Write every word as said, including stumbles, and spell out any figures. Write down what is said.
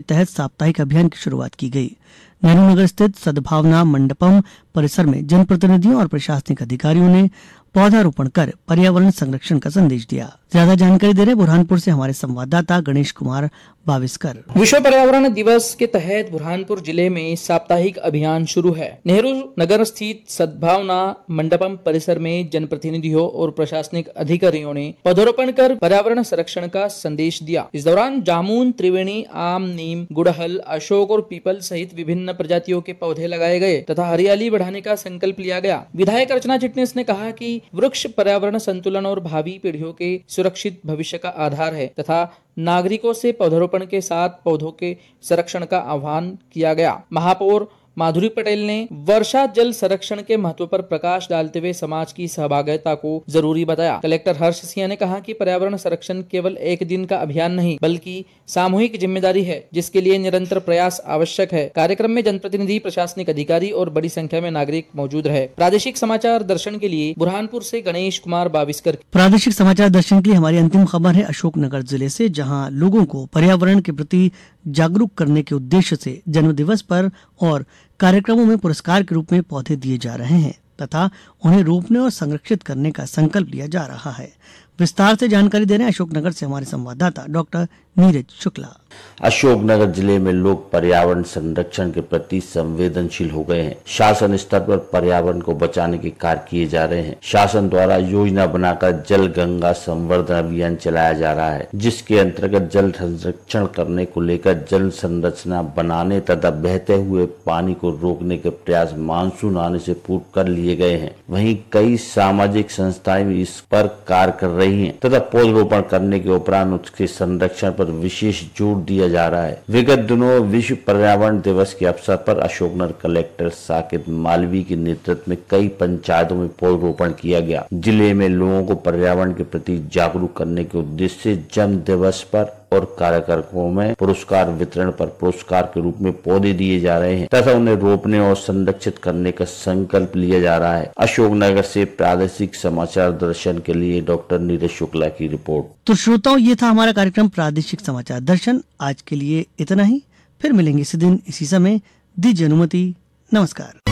तहत साप्ताहिक अभियान की शुरुआत की गई। नेहरू नगर स्थित सद्भावना मंडपम परिसर में जनप्रतिनिधियों और प्रशासनिक अधिकारियों ने पौधारोपण कर पर्यावरण संरक्षण का संदेश दिया। ज्यादा जानकारी दे रहे बुरहानपुर से हमारे संवाददाता गणेश कुमार बाविस्कर। विश्व पर्यावरण दिवस के तहत बुरहानपुर जिले में साप्ताहिक अभियान शुरू है। नेहरू नगर स्थित सद्भावना मंडपम परिसर में जनप्रतिनिधियों और प्रशासनिक अधिकारियों ने पौधारोपण कर पर्यावरण संरक्षण का संदेश दिया। इस दौरान जामुन, त्रिवेणी, आम, नीम, गुड़हल, अशोक और पीपल सहित विभिन्न प्रजातियों के पौधे लगाए गए तथा हरियाली बढ़ाने का संकल्प लिया गया। विधायक अर्चना चिटनीस ने कहा कि वृक्ष पर्यावरण संतुलन और भावी पीढ़ियों के सुरक्षित भविष्य का आधार है तथा नागरिकों से पौधारोपण के साथ पौधों के संरक्षण का आह्वान किया गया। महापौर माधुरी पटेल ने वर्षा जल संरक्षण के महत्व पर प्रकाश डालते हुए समाज की सहभागिता को जरूरी बताया। कलेक्टर हर्ष सिंह ने कहा कि पर्यावरण संरक्षण केवल एक दिन का अभियान नहीं बल्कि सामूहिक जिम्मेदारी है, जिसके लिए निरंतर प्रयास आवश्यक है। कार्यक्रम में जनप्रतिनिधि, प्रशासनिक अधिकारी और बड़ी संख्या में नागरिक मौजूद रहे। प्रादेशिक समाचार दर्शन के लिए बुरहानपुर से गणेश कुमार बाविस्कर। प्रादेशिक समाचार दर्शन की हमारी अंतिम खबर है अशोकनगर जिले से, जहां लोगों को पर्यावरण के प्रति जागरूक करने के उद्देश्य से जन्म दिवस पर और कार्यक्रमों में पुरस्कार के रूप में पौधे दिए जा रहे हैं तथा उन्हें रोपने और संरक्षित करने का संकल्प लिया जा रहा है। विस्तार से जानकारी दे रहे हैं अशोकनगर से हमारे संवाददाता डॉक्टर नीरज शुक्ला। अशोकनगर जिले में लोग पर्यावरण संरक्षण के प्रति संवेदनशील हो गए हैं। शासन स्तर पर पर्यावरण को बचाने के कार्य किए जा रहे हैं। शासन द्वारा योजना बनाकर जल गंगा संवर्धन अभियान चलाया जा रहा है, जिसके अंतर्गत जल संरक्षण करने को लेकर जल संरचना बनाने तथा बहते हुए पानी को रोकने के प्रयास मानसून आने से पूर्व कर लिए गए हैं। वहीं कई सामाजिक संस्थाएं भी इस पर कार्य कर रही हैं तथा पौधरोपण करने के उपरांत उसके संरक्षण पर विशेष जोर दिया जा रहा है। विगत दिनों विश्व पर्यावरण दिवस के अवसर पर अशोकनगर कलेक्टर साकिब मालवी के नेतृत्व में कई पंचायतों में पौधरोपण किया गया। जिले में लोगों को पर्यावरण के प्रति जागरूक करने के उद्देश्य से जन्म दिवस पर और कार्यक्रमों में पुरस्कार वितरण पर पुरस्कार के रूप में पौधे दिए जा रहे हैं तथा उन्हें रोपने और संरक्षित करने का संकल्प लिया जा रहा है। अशोकनगर से प्रादेशिक समाचार दर्शन के लिए डॉक्टर नीरज शुक्ला की रिपोर्ट। तो श्रोताओं, ये था हमारा कार्यक्रम प्रादेशिक समाचार दर्शन। आज के लिए इतना ही, फिर मिलेंगे इसी दिन इसी समय। दीजिए अनुमति। नमस्कार।